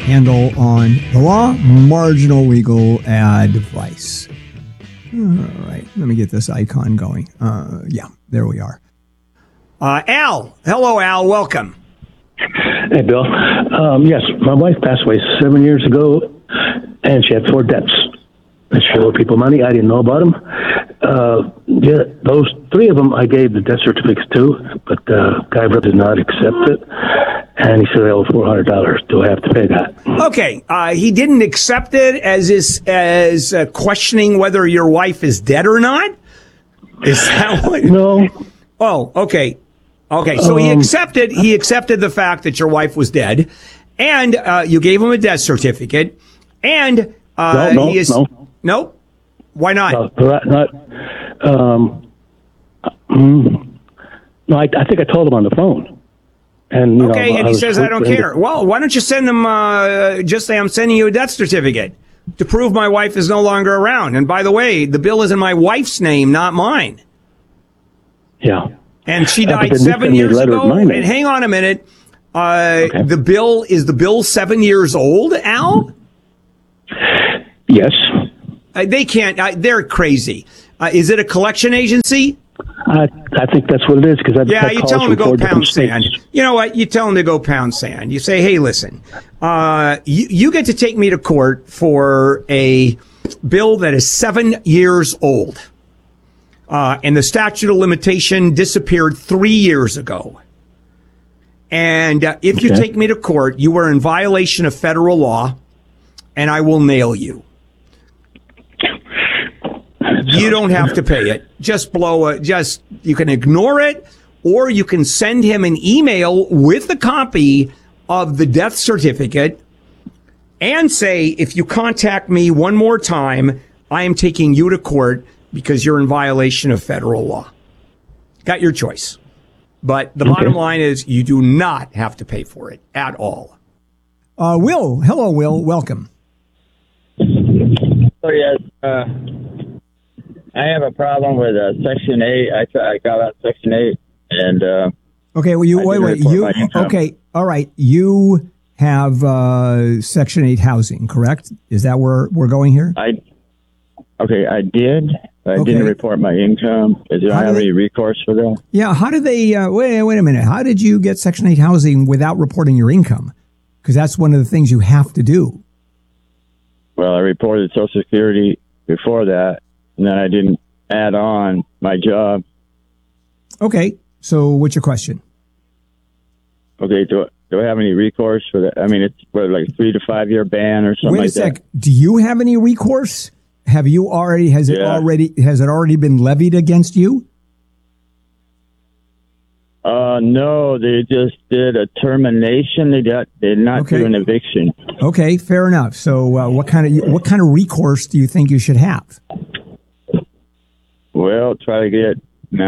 Handle on the law, marginal legal advice. All right, let me get this icon going. Yeah, there we are. Al. Hello, Al. Welcome. Hey, Bill. Yes, my wife passed away 7 years ago, and she had 4 debts. And she owed people money. I didn't know about them. Yeah, those 3 of them I gave the death certificates to, but the guy did not accept it. And he said I owe $400. Do I have to pay that? Okay, he didn't accept it as questioning whether your wife is dead or not? Is that what? No. Oh, okay. Okay, so he accepted the fact that your wife was dead, and you gave him a death certificate, and No? Why not? No, I think I told him on the phone. And and he says, I don't care. Well, why don't you send him, just say I'm sending you a death certificate to prove my wife is no longer around. And by the way, the bill is in my wife's name, not mine. Yeah. And she died 7 years ago. And hang on a minute. Okay. The bill 7 years old, Al? Yes. They can't. They're crazy. Is it a collection agency? I think that's what it is. You tell them to go pound sand. You know what? You tell them to go pound sand. You say, hey, listen, you get to take me to court for a bill that is 7 years old. And the statute of limitation disappeared 3 years ago. And if you take me to court, you are in violation of federal law, and I will nail you. You don't have to pay it. You can ignore it, or you can send him an email with a copy of the death certificate and say, if you contact me one more time, I am taking you to court because you're in violation of federal law. Got your choice. But the bottom line is you do not have to pay for it at all. Will. Hello, Will. Welcome. Oh, yes. I have a problem with Section 8. I got out Section 8, and okay. Well, okay. All right. You have Section 8 housing, correct? Is that where we're going here? I did. I didn't report my income. Do I have any recourse for that? Yeah. How did they? Wait a minute. How did you get Section 8 housing without reporting your income? Because that's one of the things you have to do. Well, I reported Social Security before that, and then I didn't add on my job. Okay. So what's your question? Okay. Do I have any recourse for that? I mean, it's like a 3 to 5 year ban or something like that. Wait a sec. Do you have any recourse? Has it already been levied against you? No, they just did a termination. They did not do an eviction. Okay, fair enough. So, what kind of recourse do you think you should have? Well, try to get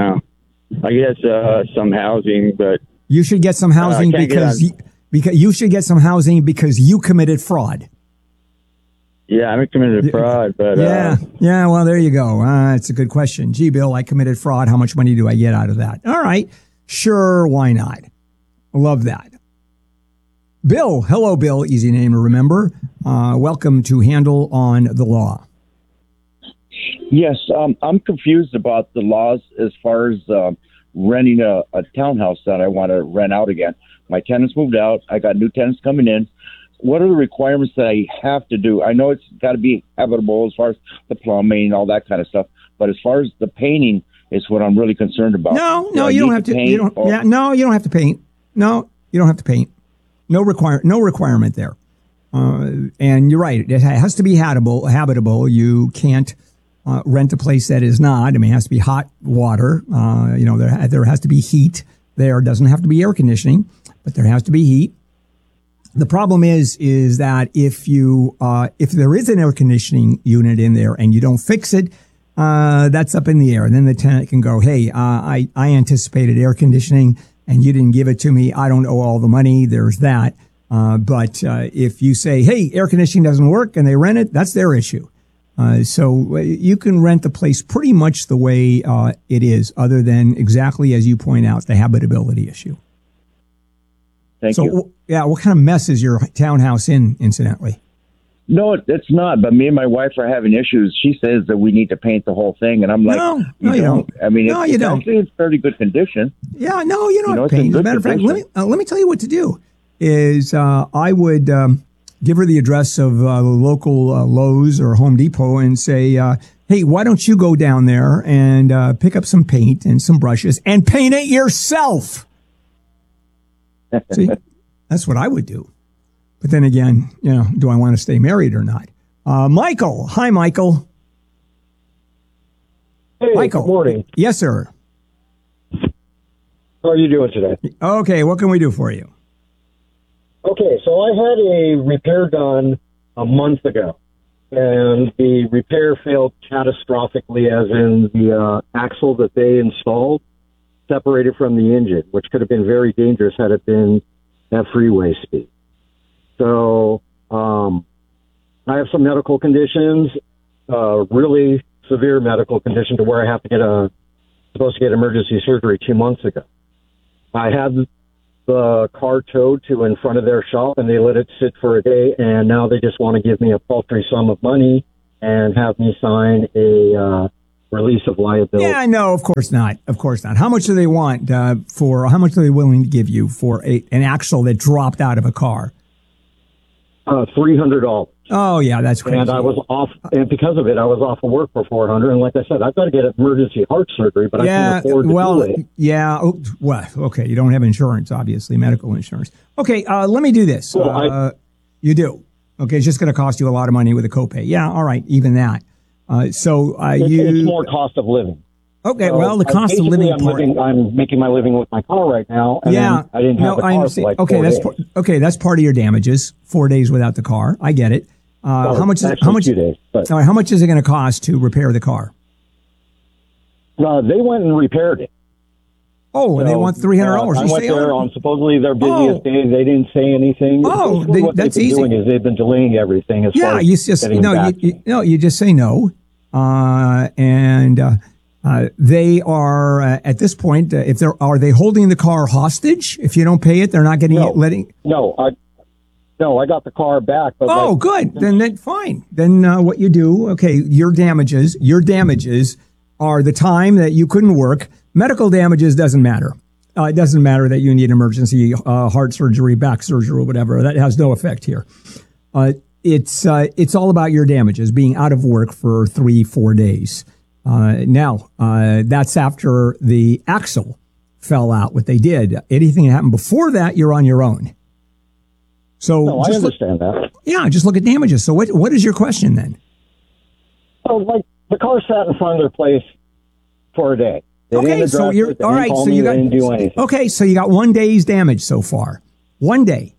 some housing, but you should get some housing because you should get some housing because you committed fraud. Yeah, I committed fraud, but yeah. Well, there you go. It's a good question. Gee, Bill, I committed fraud. How much money do I get out of that? All right, sure, why not? Love that. Bill, hello, Bill. Easy name to remember. Welcome to Handle on the Law. Yes, I'm confused about the laws as far as renting a townhouse that I want to rent out again. My tenants moved out. I got new tenants coming in. What are the requirements that I have to do? I know it's got to be habitable as far as the plumbing and all that kind of stuff, but as far as the painting is what I'm really concerned about. No, you don't have to. You don't have to paint. No, you don't have to paint. No requirement there. And you're right. It has to be habitable. You can't rent a place that is not. I mean, it has to be hot water. There has to be heat. There doesn't have to be air conditioning, but there has to be heat. The problem is that if there is an air conditioning unit in there and you don't fix it, that's up in the air. And then the tenant can go, hey, I anticipated air conditioning and you didn't give it to me. I don't owe all the money. There's that. But if you say, hey, air conditioning doesn't work and they rent it, that's their issue. So you can rent the place pretty much the way it is, other than exactly as you point out, the habitability issue. Thank you. Yeah, what kind of mess is your townhouse in, incidentally? No, it's not. But me and my wife are having issues. She says that we need to paint the whole thing, and I'm like, no, you don't. I mean, no, it's you don't. actually in fairly good condition. Yeah, no, you don't have to paint. As a matter of fact, let me tell you what to do. Is I would give her the address of the local Lowe's or Home Depot and say, hey, why don't you go down there and pick up some paint and some brushes and paint it yourself? See, that's what I would do. But then again, do I want to stay married or not? Michael. Hi, Michael. Hey, Michael. Good morning. Yes, sir. How are you doing today? Okay, what can we do for you? Okay, so I had a repair done a month ago, and the repair failed catastrophically, as in the axle that they installed separated from the engine, which could have been very dangerous had it been at freeway speed. So I have some medical conditions, really severe medical condition to where I have to supposed to get emergency surgery 2 months ago. I had the car towed to in front of their shop, and they let it sit for a day, and now they just want to give me a paltry sum of money and have me sign a release of liability. Yeah, no, of course not. Of course not. How much do they want how much are they willing to give you for an axle that dropped out of a car? $300. Oh, yeah, that's crazy. And I was off, and because of it, I was off of work for $400. And like I said, I've got to get emergency heart surgery, but I can't afford to do it. Yeah, well, okay, you don't have insurance, obviously, medical insurance. Okay, let me do this. Well, you do. Okay, it's just going to cost you a lot of money with a copay. Yeah, all right, even that. It's more cost of living. Okay, So well, the cost of living. I'm making my living with my car right now. And yeah, I didn't have the car for like 4 days. That's part of your damages. 4 days without the car. I get it. How much? 2 days. But, all right, how much is it going to cost to repair the car? They went and repaired it. Oh, and they want $300. I went there on supposedly their busiest day. They didn't say anything. Oh, what that's they've been easy. Doing is they've been delaying everything. You just say no, and they are at this point. Are they holding the car hostage? If you don't pay it, they're not getting No, I got the car back. But good. Then fine. Then what you do? Okay, your damages are the time that you couldn't work. Medical damages doesn't matter. It doesn't matter that you need emergency heart surgery, back surgery, or whatever. That has no effect here. It's all about your damages, being out of work for 3-4 days. Now, that's after the axle fell out, what they did. Anything that happened before that, you're on your own. So I understand that. Yeah, just look at damages. So what is your question then? Oh, like the car sat in front of their place for a day. They didn't address it. They didn't do anything. Okay, so you got 1 day's damage so far. 1 day.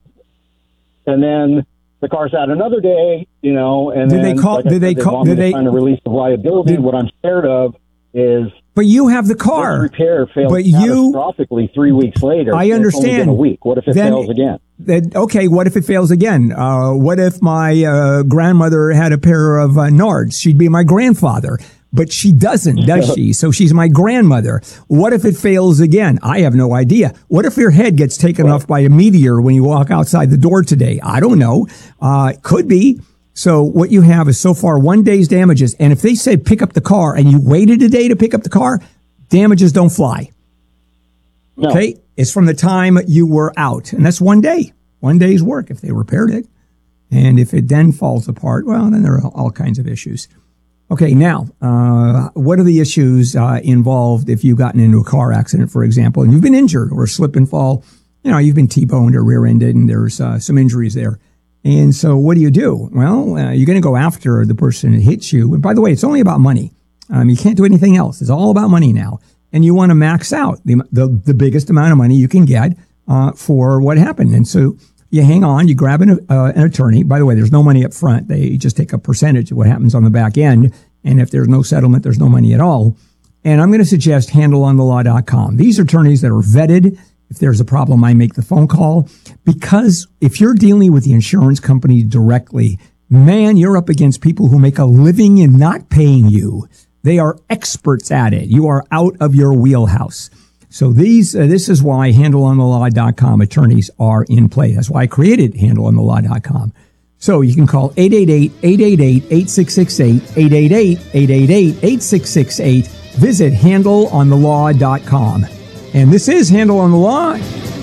And then the car sat another day, and did they call? Did they trying to release the liability? What I'm scared of is. But you have the car. This repair failed catastrophically 3 weeks later. I understand. It's only been a week. What if it fails again? Okay, what if it fails again? What if my grandmother had a pair of Nards? She'd be my grandfather. But she doesn't, does she? So she's my grandmother. What if it fails again? I have no idea. What if your head gets taken off by a meteor when you walk outside the door today? I don't know. Could be. So what you have is so far 1 day's damages. And if they said pick up the car and you waited a day to pick up the car, damages don't fly. No. Okay? It's from the time you were out. And that's 1 day. 1 day's work if they repaired it. And if it then falls apart, well, then there are all kinds of issues. Okay, now, what are the issues involved if you've gotten into a car accident, for example, and you've been injured or slip and fall? You've been T-boned or rear-ended, and there's some injuries there. And so what do you do? Well, you're going to go after the person that hits you. And by the way, it's only about money. You can't do anything else. It's all about money now. And you want to max out the biggest amount of money you can get for what happened. And so you hang on, you grab an attorney. By the way, there's no money up front. They just take a percentage of what happens on the back end. And if there's no settlement, there's no money at all. And I'm going to suggest handleonthelaw.com. These are attorneys that are vetted. If there's a problem, I make the phone call. Because if you're dealing with the insurance company directly, man, you're up against people who make a living in not paying you. They are experts at it. You are out of your wheelhouse. So this is why handleonthelaw.com attorneys are in play. That's why I created handleonthelaw.com. So you can call 888-888-8668, 888-888-8668. Visit handleonthelaw.com. And this is Handle on the Law.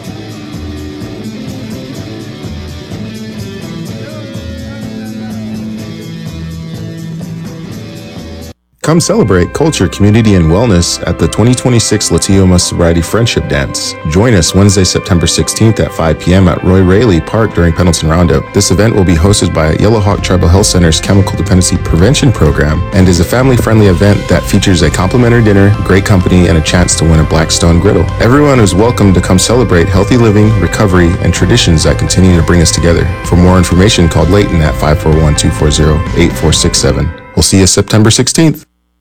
Come celebrate culture, community, and wellness at the 2026 La Tioma Sobriety Friendship Dance. Join us Wednesday, September 16th at 5 p.m. at Roy Raley Park during Pendleton Roundup. This event will be hosted by Yellowhawk Tribal Health Center's Chemical Dependency Prevention Program and is a family-friendly event that features a complimentary dinner, great company, and a chance to win a Blackstone griddle. Everyone is welcome to come celebrate healthy living, recovery, and traditions that continue to bring us together. For more information, call Leighton at 541-240-8467. We'll see you September 16th.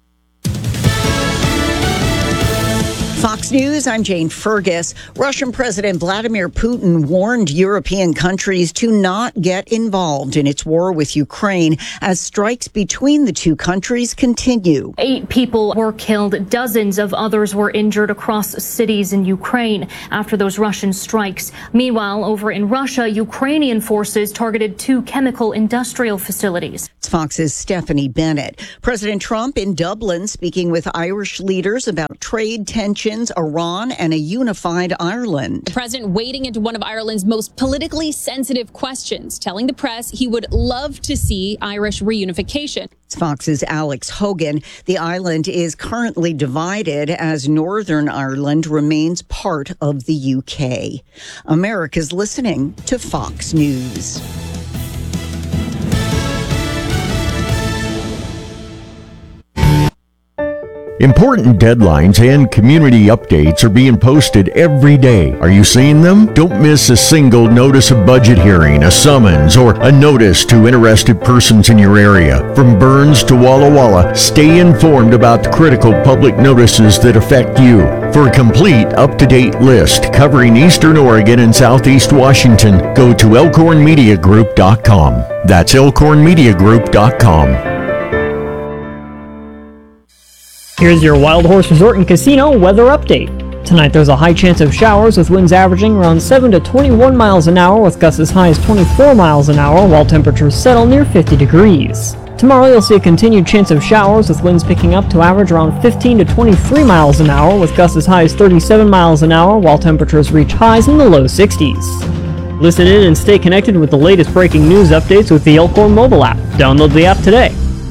Fox News, I'm Jane Fergus. Russian President Vladimir Putin warned European countries to not get involved in its war with Ukraine as strikes between the two countries continue. 8 people were killed. Dozens of others were injured across cities in Ukraine after those Russian strikes. Meanwhile, over in Russia, Ukrainian forces targeted 2 chemical industrial facilities. It's Fox's Stephanie Bennett. President Trump in Dublin speaking with Irish leaders about trade tensions, Iran, and a unified Ireland. The president wading into one of Ireland's most politically sensitive questions, telling the press he would love to see Irish reunification. It's Fox's Alex Hogan. The island is currently divided as Northern Ireland remains part of the UK. America's listening to Fox News. Important deadlines and community updates are being posted every day. Are you seeing them? Don't miss a single notice of budget hearing, a summons, or a notice to interested persons in your area. From Burns to Walla Walla, stay informed about the critical public notices that affect you. For a complete, up-to-date list covering Eastern Oregon and Southeast Washington, go to elkhornmediagroup.com. That's elkhornmediagroup.com. Here's your Wild Horse Resort and Casino weather update. Tonight there's a high chance of showers with winds averaging around 7 to 21 miles an hour with gusts as high as 24 miles an hour while temperatures settle near 50 degrees. Tomorrow you'll see a continued chance of showers with winds picking up to average around 15 to 23 miles an hour with gusts as high as 37 miles an hour while temperatures reach highs in the low 60s. Listen in and stay connected with the latest breaking news updates with the Elkhorn mobile app. Download the app today.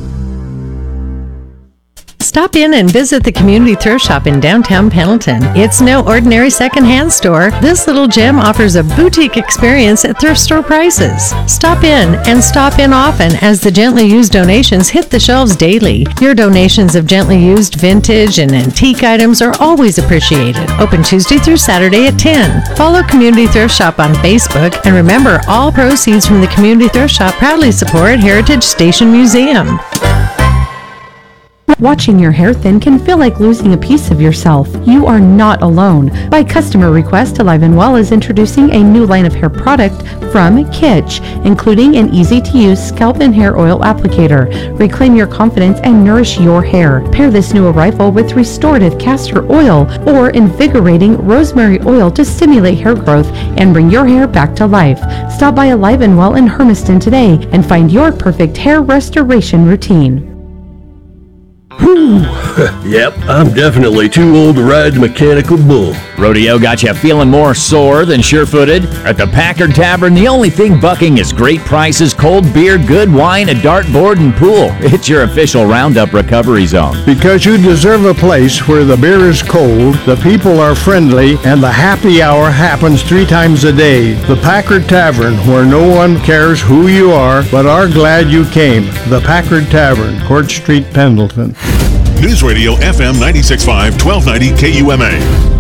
Stop in and visit the Community Thrift Shop in downtown Pendleton. It's no ordinary secondhand store. This little gem offers a boutique experience at thrift store prices. Stop in and stop in often as the gently used donations hit the shelves daily. Your donations of gently used vintage and antique items are always appreciated. Open Tuesday through Saturday at 10. Follow Community Thrift Shop on Facebook, and remember, all proceeds from the Community Thrift Shop proudly support Heritage Station Museum. Watching your hair thin can feel like losing a piece of yourself. You are not alone. By customer request, Alive and Well is introducing a new line of hair product from Kitsch, including an easy-to-use scalp and hair oil applicator. Reclaim your confidence and nourish your hair. Pair this new arrival with restorative castor oil or invigorating rosemary oil to stimulate hair growth and bring your hair back to life. Stop by Alive and Well in Hermiston today and find your perfect hair restoration routine. Whew. Yep, I'm definitely too old to ride the mechanical bull. Rodeo got you feeling more sore than sure-footed? At the Packard Tavern, the only thing bucking is great prices, cold beer, good wine, a dartboard, and pool. It's your official Roundup recovery zone. Because you deserve a place where the beer is cold, the people are friendly, and the happy hour happens 3 times a day. The Packard Tavern, where no one cares who you are, but are glad you came. The Packard Tavern, Court Street, Pendleton. News Radio FM 96.5, 1290 KUMA.